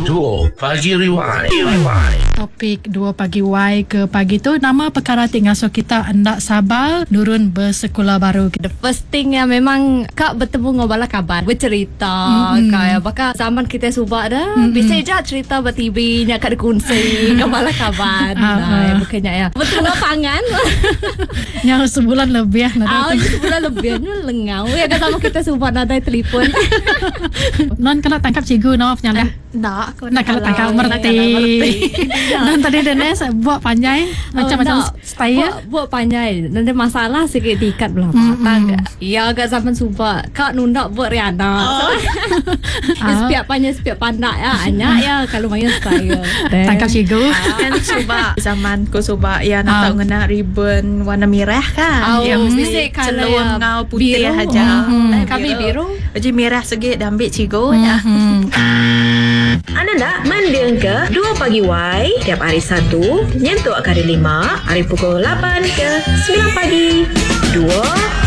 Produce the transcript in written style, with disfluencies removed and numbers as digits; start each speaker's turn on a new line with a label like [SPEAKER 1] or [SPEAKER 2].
[SPEAKER 1] Duo Pagi Rewind.
[SPEAKER 2] Topik 2 pagi Y ke pagi tu nama perkara tinggal, so kita hendak sabar Nurun bersekolah baru.
[SPEAKER 3] The first thing yang memang Kak bertemu dengan bala kabar, bercerita Kak bakal zaman kita subak dah bisa je cerita bertibi nya Kak dikunci dengan bala kabar. Bukannya ya betul dengan pangan
[SPEAKER 2] Yang sebulan lebih
[SPEAKER 3] sebulan lebih ni lengau ya kan sama kita subak ada telefon.
[SPEAKER 2] Non kalau tangkap cikgu no penyalah.
[SPEAKER 3] Nak aku
[SPEAKER 2] Nak kalau tangkap merti. Non tadi Denes buat panjang macam-macam style.
[SPEAKER 3] Buat panjang. Nanti masalah sikit diikat belah mata. Ya agak zaman subak Kak nundak buat Riana. Sepiak panjang sepiak pandak ya. Anyak ya kalau main style.
[SPEAKER 2] Tangkap cikgu.
[SPEAKER 4] Kan subak zaman ku subak ya nak tahu ngena ribbon warna merah kan.
[SPEAKER 3] Yang
[SPEAKER 4] mesti celur ngau putih
[SPEAKER 3] biru.
[SPEAKER 4] aja.
[SPEAKER 3] Kami biru.
[SPEAKER 4] Jadi merah sikit dah ambil cikgu ya.
[SPEAKER 5] Anda nak mendeng ke 2 pagi Y tiap hari Sabtu nyentuh hari 5 hari pukul 8 ke 9 pagi. 2